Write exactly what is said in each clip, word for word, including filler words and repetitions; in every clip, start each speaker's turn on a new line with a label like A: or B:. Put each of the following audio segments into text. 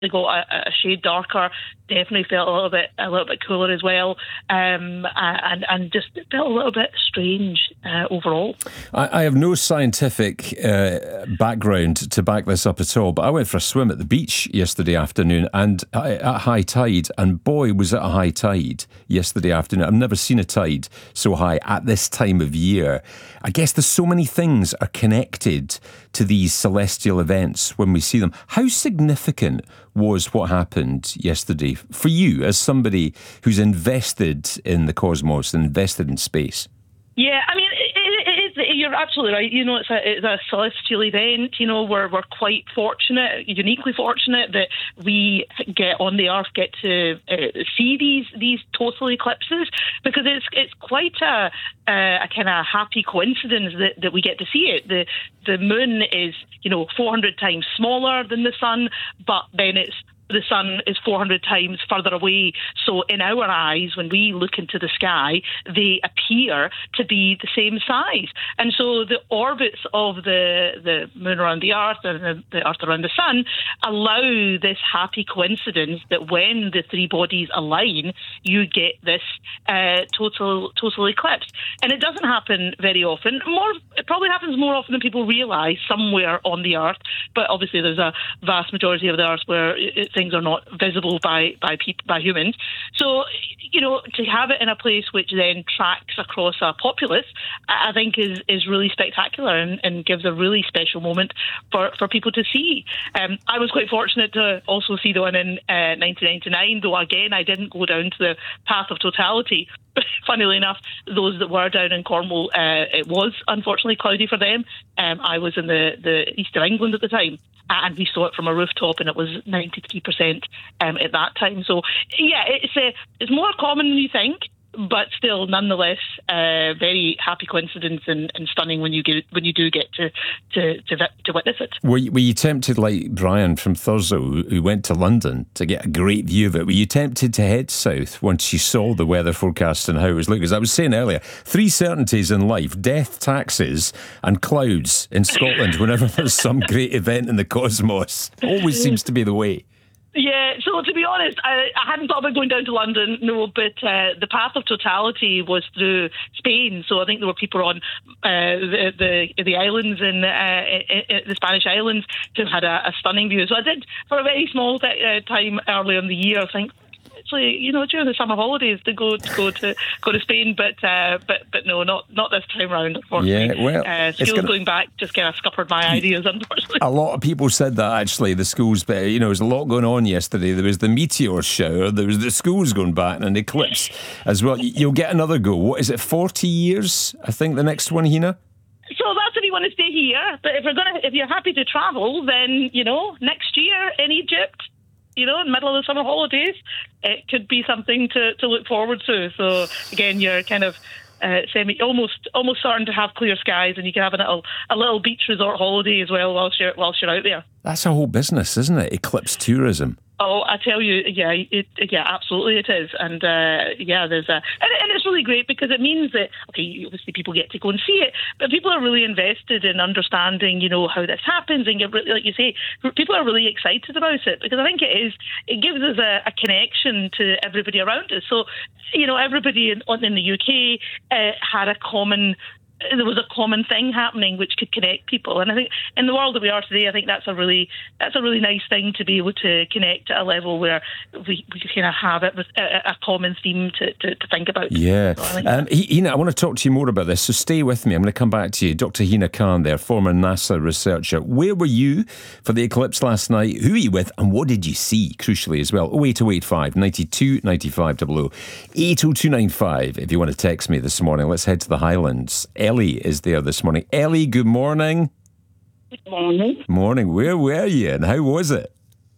A: They got a, a shade darker. Definitely felt a little bit a little bit cooler as well, um, and and just felt a little bit strange uh, overall.
B: I, I have no scientific uh, background to back this up at all, but I went for a swim at the beach yesterday afternoon, and at high tide. And boy, was it a high tide yesterday afternoon! I've never seen a tide so high at this time of year. I guess there's so many things are connected to these celestial events when we see them. How significant was what happened yesterday for you as somebody who's invested in the cosmos, invested in space?
A: Yeah, I mean, it, it, it, you're absolutely right. You know, it's a, it's a celestial event. You know, we're we're quite fortunate, uniquely fortunate, that we get on the Earth get to uh, see these these total eclipses, because it's it's quite a a, a kind of happy coincidence that, that we get to see it. The the moon is, you know, four hundred times smaller than the sun, but then it's the sun is four hundred times further away. So in our eyes, when we look into the sky, they appear to be the same size. And so the orbits of the, the moon around the Earth and the, the Earth around the sun allow this happy coincidence that when the three bodies align, you get this uh, total total eclipse. And it doesn't happen very often. More, it probably happens more often than people realise somewhere on the Earth. But obviously there's a vast majority of the Earth where it's things are not visible by by people, by humans. So, you know, to have it in a place which then tracks across a populace, I think is is really spectacular and, and gives a really special moment for, for people to see. Um, I was quite fortunate to also see the one in uh, nineteen ninety-nine, though again I didn't go down to the path of totality. But funnily enough, those that were down in Cornwall, uh, it was unfortunately cloudy for them. Um, I was in the, the east of England at the time, and we saw it from a rooftop, and it was ninety-three percent um, at that time. So, yeah, it's uh, it's more common than you think, but still, nonetheless, uh, very happy coincidence and, and stunning when you get when you do get to to to, to witness it.
B: Were you, were you tempted, like Brian from Thurso, who went to London to get a great view of it? Were you tempted to head south once you saw the weather forecast and how it was looking? As I was saying earlier, three certainties in life: death, taxes, and clouds in Scotland. Whenever there's some great event in the cosmos, always seems to be the way.
A: Yeah, so to be honest, I, I hadn't thought about going down to London, no, but uh, the path of totality was through Spain. So I think there were people on uh, the, the the islands in, uh, in the Spanish islands who had a, a stunning view. So I did, for a very small t- uh, time earlier in the year, I think, actually, you know, during the summer holidays to go to go to go to Spain, but uh, but but no, not not this time round. Unfortunately,
B: yeah, well,
A: uh, schools gonna... going back just kind of scuppered my ideas. Unfortunately,
B: a lot of people said that actually. The schools, but you know, there was a lot going on yesterday. There was the meteor shower. There was the schools going back and an eclipse as well. You'll get another go. What is it? Forty years, I think. The next one, Hina.
A: So that's if you want to stay here. But if you're gonna, if you're happy to travel, then you know, next year in Egypt. You know, in the middle of the summer holidays, it could be something to, to look forward to. So again, you're kind of uh, semi, almost almost starting to have clear skies, and you can have a little a little beach resort holiday as well whilst you're whilst you're out there.
B: That's a whole business, isn't it? Eclipse tourism.
A: Oh, I tell you, yeah, it, yeah, absolutely it is. And uh, yeah, there's a, and, and it's really great because it means that, okay, obviously people get to go and see it, but people are really invested in understanding, you know, how this happens. And get, like you say, people are really excited about it because I think it is, it gives us a, a connection to everybody around us. So, you know, everybody in, in the U K uh, had a common there was a common thing happening which could connect people, and I think in the world that we are today, I think that's a really that's a really nice thing to be able to connect at a level where we, we kind of have it with a, a common theme to, to, to think about.
B: Yeah, so I um, Hina, I want to talk to you more about this. So stay with me. I'm going to come back to you, Doctor Hina Khan, there, former NASA researcher. Where were you for the eclipse last night? Who were you with, and what did you see? Crucially as well. Oh eight oh eight five ninety-two ninety-five double oh eight oh two nine five. If you want to text me this morning, let's head to the Highlands. Ellie is there this morning. Ellie, good morning.
C: Good morning.
B: Morning. Where were you and how was it?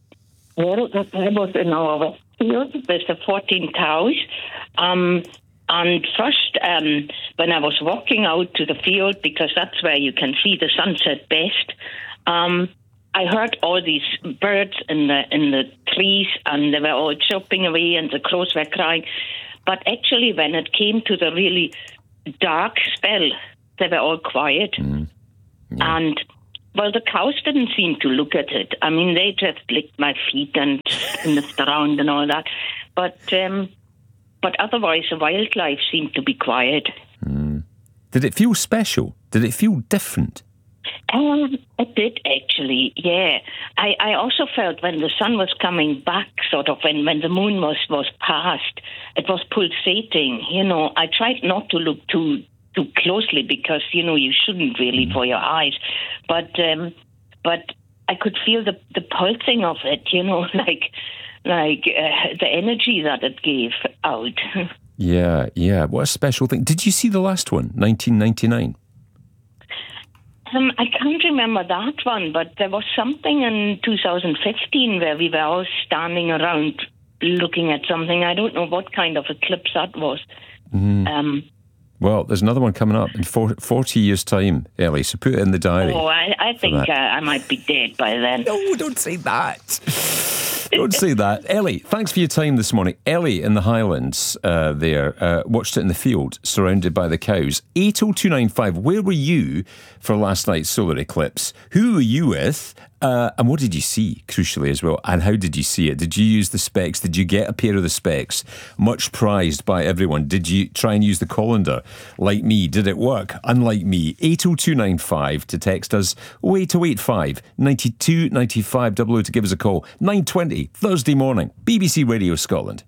C: Well, I was in our field with the fourteen cows. Um, and first, um, when I was walking out to the field, because that's where you can see the sunset best, um, I heard all these birds in the in the trees, and they were all chirping away, and the crows were crying. But actually, when it came to the really dark spell, they were all quiet. Mm. Yeah. And Well, the cows didn't seem to look at it. I mean, they just licked my feet and sniffed around and all that. But um, but otherwise, the wildlife seemed to be quiet.
B: Mm. Did it feel special? Did it feel different?
C: Um, it did, actually, yeah. I, I also felt when the sun was coming back, sort of, when, when the moon was, was past, it was pulsating, you know. I tried not to look too too closely because, you know, you shouldn't really for your eyes. But um, but I could feel the, the pulsing of it, you know, like, like uh, the energy that it gave out.
B: Yeah, yeah. What a special thing. Did you see the last one, nineteen ninety-nine?
C: Um, I can't remember that one, but there was something in two thousand fifteen where we were all standing around looking at something. I don't know what kind of eclipse that was.
B: Mm.
C: Um,
B: well, there's another one coming up in forty years' time, Ellie, so put it in the diary.
C: Oh, I, I think uh, I might be dead by then.
B: No, don't say that. Don't say that. Ellie, thanks for your time this morning. Ellie in the Highlands uh, there, uh, watched it in the field, surrounded by the cows. eight oh two nine five, where were you for last night's solar eclipse? Who were you with? Uh, and what did you see, crucially as well? And how did you see it? Did you use the specs? Did you get a pair of the specs? Much prized by everyone. Did you try and use the colander? Like me, did it work? Unlike me, eight oh two nine five to text us, oh eight oh eight five, nine two nine five double oh to give us a call. nine twenty, Thursday morning, B B C Radio Scotland.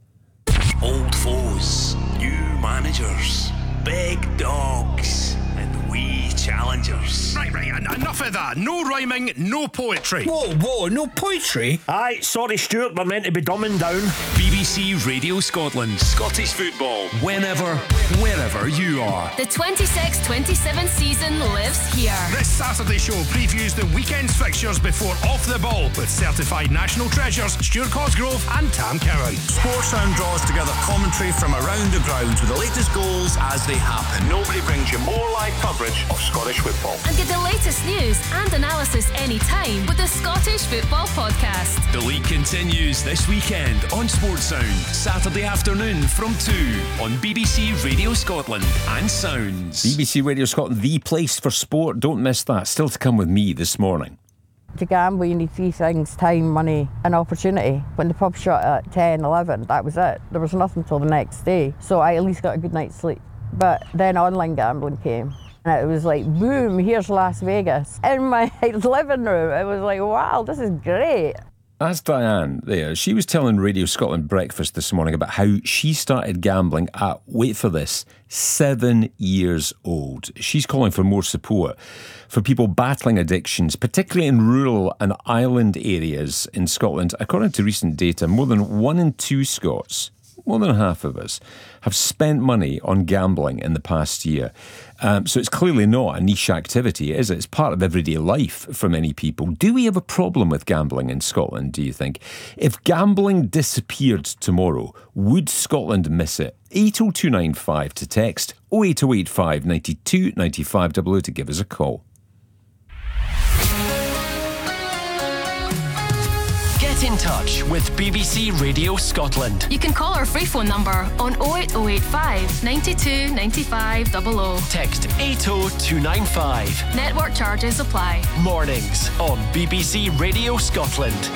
D: Old foes, new managers, big dogs, and wee challengers.
E: Right, right, en- enough of that. No rhyming, no poetry.
F: Whoa, whoa, no poetry?
G: Aye, sorry Stuart, we're meant to be dumbing down.
D: B B C Radio Scotland. Scottish football. Whenever, wherever you are.
H: The twenty-six twenty-seven season lives here.
E: This Saturday show previews the weekend's fixtures before Off the Ball with certified national treasures Stuart Cosgrove and Tam Cowan.
I: Sportsound draws together commentary from around the grounds with the latest goals as they happen.
J: Nobody brings you more live coverage of Scottish football.
H: And get the latest news and analysis anytime with the Scottish Football Podcast.
D: The league continues this weekend on Sportsound. Saturday afternoon from two on B B C Radio Scotland and Sounds.
B: B B C Radio Scotland, the place for sport. Don't miss that. Still to come with me this morning.
K: To gamble, you need three things: time, money and opportunity. When the pub shut at ten, eleven, that was it. There was nothing till the next day. So I at least got a good night's sleep. But then online gambling came. And it was like, boom, here's Las Vegas. In my living room, it was like, wow, this is great.
B: That's Diane there. She was telling Radio Scotland Breakfast this morning about how she started gambling at, wait for this, seven years old. She's calling for more support for people battling addictions, particularly in rural and island areas in Scotland. According to recent data, more than one in two Scots, more than half of us, have spent money on gambling in the past year. Um, so it's clearly not a niche activity, is it? It's part of everyday life for many people. Do we have a problem with gambling in Scotland, do you think? If gambling disappeared tomorrow, would Scotland miss it? eight oh two nine five to text, oh eight oh eight five, nine two nine five double oh to give us a call.
D: Get in touch with B B C Radio Scotland.
H: You can call our free phone number on oh eight oh eight five, nine two nine five double oh.
D: Text eight oh two nine five.
H: Network charges apply.
D: Mornings on B B C Radio Scotland.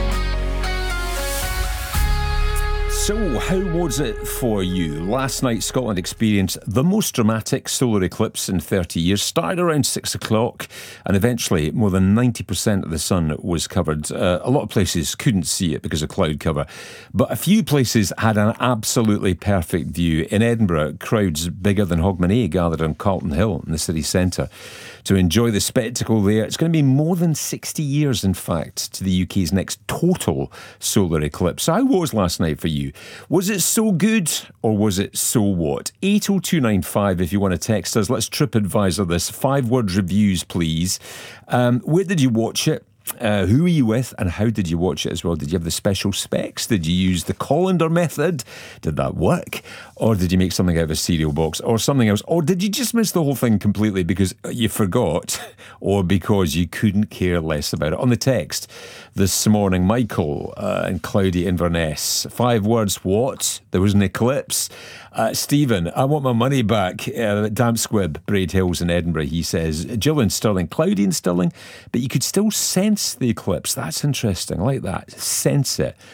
B: So, how was it for you? Last night, Scotland experienced the most dramatic solar eclipse in thirty years. Started around six o'clock, and eventually more than ninety percent of the sun was covered. Uh, a lot of places couldn't see it because of cloud cover, but a few places had an absolutely perfect view. In Edinburgh, crowds bigger than Hogmanay gathered on Carlton Hill in the city centre to enjoy the spectacle there. It's going to be more than sixty years, in fact, to the U K's next total solar eclipse. How was last night for you? Was it so good, or was it so what? eight oh two nine five if you want to text us. Let's TripAdvisor this. Five word reviews, please. Um, where did you watch it? Uh, who were you with and how did you watch it as well? Did you have the special specs? Did you use the colander method? Did that work? Or did you make something out of a cereal box or something else? Or did you just miss the whole thing completely because you forgot or because you couldn't care less about it? On the text this morning, Michael uh, and cloudy Inverness. Five words, what? There was an eclipse. Uh, Stephen, I want my money back. Uh, Damp Squib, Braid Hills in Edinburgh, he says. Jill in Stirling, cloudy in Stirling, but you could still sense the eclipse. That's interesting. I like that. Sense it.